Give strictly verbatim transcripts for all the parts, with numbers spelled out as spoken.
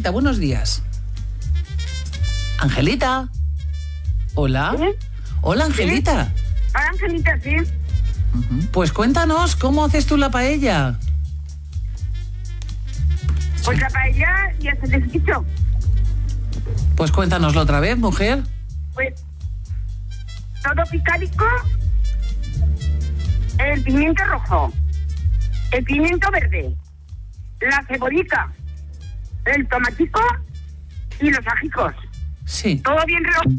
Angelita, buenos días. Angelita. Hola. ¿Sí? Hola, Angelita. ¿Sí? Hola, Angelita, sí. Uh-huh. Pues cuéntanos, ¿cómo haces tú la paella? Pues la paella ya se les dicho. Pues cuéntanoslo otra vez, mujer. Pues todo picadico, el pimiento rojo, el pimiento verde, la cebollita, el tomatico y los ajicos. Sí. Todo bien rehogado.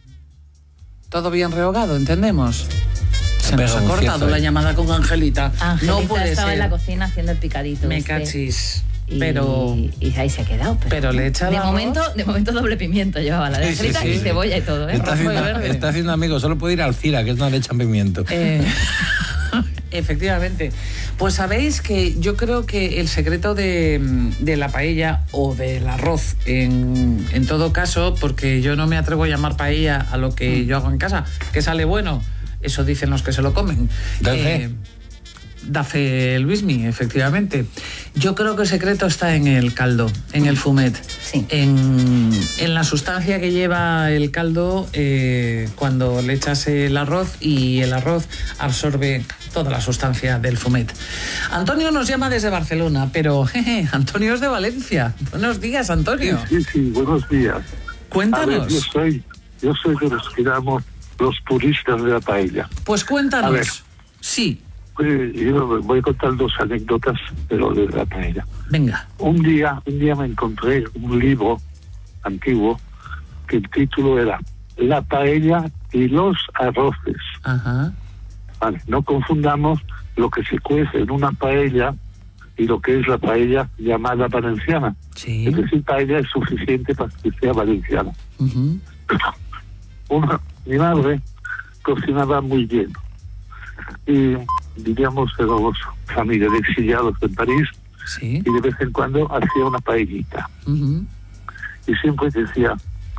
Todo bien rehogado, ¿entendemos? Se nos ha cortado la llamada con Angelita. Angelita no puede estaba ser. en la cocina haciendo el picadito. Me este, cachis. Y, Pero... y ahí se ha quedado. Pero, pero le echa de arroz. momento, de momento doble pimiento llevaba la de Sí, sí, Angelita sí, y sí. cebolla y todo, ¿eh? Está Rojo y haciendo, verde. está haciendo amigos, solo puede ir al Cira, que es donde le echan pimiento. Eh, efectivamente. Pues sabéis que yo creo que el secreto de, de la paella o del arroz, en, en todo caso, porque yo no me atrevo a llamar paella a lo que yo hago en casa, que sale bueno, eso dicen los que se lo comen. Da fe. Eh, da fe Luismi, efectivamente. Yo creo que el secreto está en el caldo, en el fumet. Sí. En, en la sustancia que lleva el caldo eh, cuando le echas el arroz y el arroz absorbe toda la sustancia del fumet. Antonio nos llama desde Barcelona, pero jeje, Antonio es de Valencia. Buenos días, Antonio. Sí, sí, buenos días. A ver, Cuéntanos. yo soy, yo soy de los que llamamos los puristas de la paella. Pues A ver. cuéntanos. Sí, Eh, Yo voy a contar dos anécdotas de lo de la paella. venga. Un día, un día me encontré un libro antiguo que el título era La paella y los arroces. Ajá. Vale, no confundamos lo que se cuece en una paella y lo que es la paella llamada valenciana. Sí. Es decir, paella es suficiente para que sea valenciana. Ujú. Una, mi madre cocinaba muy bien y diríamos éramos familia de exiliados en París Sí. y de vez en cuando hacía una paellita Ujú. y siempre decía,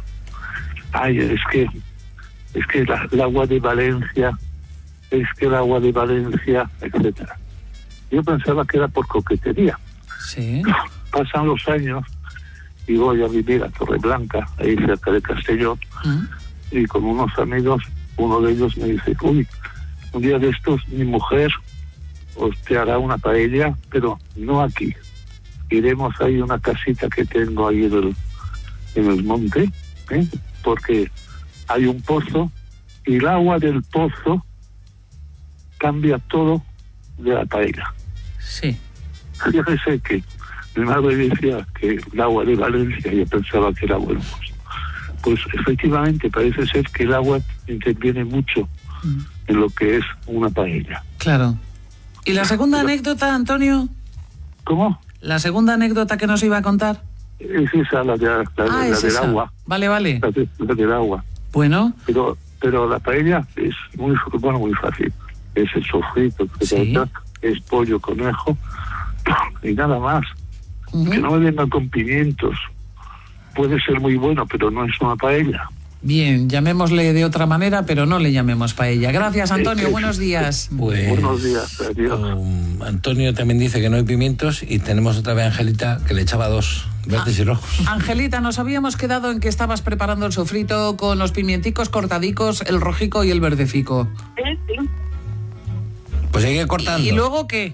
ay, es que es que la, el agua de Valencia, es que el agua de Valencia, etcétera. Yo pensaba que era por coquetería. Sí. Pasan los años y voy a vivir a Torreblanca, ahí cerca de Castellón, Ujú. y con unos amigos, uno de ellos me dice, uy, un día de estos mi mujer os te hará una paella, pero no aquí. Iremos ahí a una casita que tengo ahí en el, en el monte, ¿eh? Porque hay un pozo y el agua del pozo cambia todo de la paella. Sí. Fíjese que mi madre decía que el agua de Valencia, yo pensaba que era bueno. Pues efectivamente parece ser que el agua interviene mucho en lo que es una paella. Claro. ¿Y la segunda anécdota, Antonio? ¿Cómo? ¿La segunda anécdota que nos iba a contar? Es esa, la, de, la, Ah, la es del esa. agua. Vale, vale. La, de- la del agua. Bueno, Pero pero la paella es muy bueno, muy fácil. Es el sofrito, Sí. es pollo, conejo y nada más. ujú. Que no me vengan con pimientos. Puede ser muy bueno, pero no es una paella. Bien, llamémosle de otra manera, pero no le llamemos paella. Gracias, Antonio. Eh, Buenos días. Pues, Buenos días, adiós. um, Antonio también dice que no hay pimientos y tenemos otra vez a Angelita que le echaba dos, verdes y rojos. Angelita, nos habíamos quedado en que estabas preparando el sofrito con los pimienticos cortadicos, el rojico y el verdecico. Sí, sí. Pues sigue cortando. ¿Y luego qué?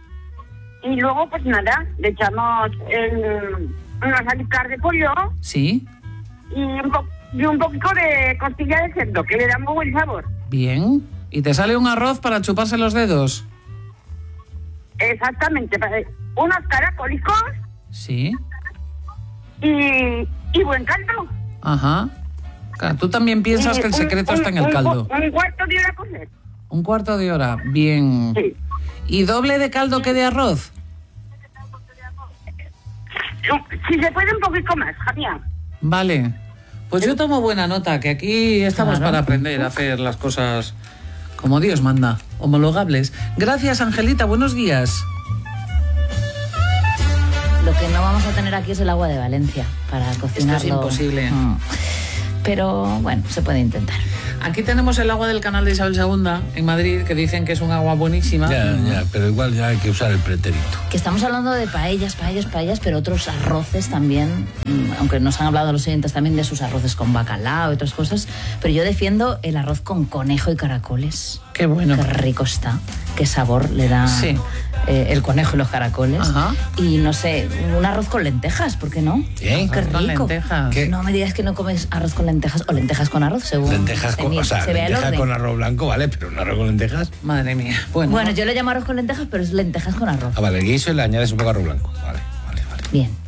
Y luego, pues nada, le echamos el, unos alicar de pollo Sí. y un, po- y un poquito de costilla de cerdo, que le da muy buen sabor. Bien. ¿Y te sale un arroz para chuparse los dedos? Exactamente. Unos caracólicos Sí. y, y buen caldo. Ajá. Claro, tú también piensas Y que el un- secreto un- está en el un- caldo. Un cuarto de hora a cocer. Un cuarto de hora. Bien. Sí. ¿Y doble de caldo que de arroz? Si se puede un poquito más, Javier. Vale. Pues yo tomo buena nota, que aquí estamos Claro. para aprender a hacer las cosas como Dios manda, homologables. Gracias, Angelita. Buenos días. Lo que no vamos a tener aquí es el agua de Valencia para cocinarlo. imposible. Mm. pero bueno, se puede intentar. Aquí tenemos el agua del canal de Isabel segunda en Madrid, que dicen que es un agua buenísima. Ya, ya, pero igual ya hay que usar el pretérito. Que estamos hablando de paellas, paellas, paellas, pero otros arroces también, aunque nos han hablado los oyentes también de sus arroces con bacalao y otras cosas, pero yo defiendo el arroz con conejo y caracoles. Qué bueno. Qué rico está, qué sabor le da Sí. eh, el conejo y los caracoles. Ajá. Y no sé, un arroz con lentejas, ¿por qué no? ¿Eh? Qué Arroz con rico. lentejas. ¿Qué? No me digas que no comes arroz con lentejas o lentejas con arroz, según Lentejas se, con, mi- o sea, se vea el lentejas orden. con arroz blanco, vale, pero un arroz con lentejas. Madre mía. Bueno, Bueno, yo le llamo arroz con lentejas, pero es lentejas con arroz. Ah, vale, el guiso y le añades un poco de arroz blanco. Vale, vale, vale. Bien.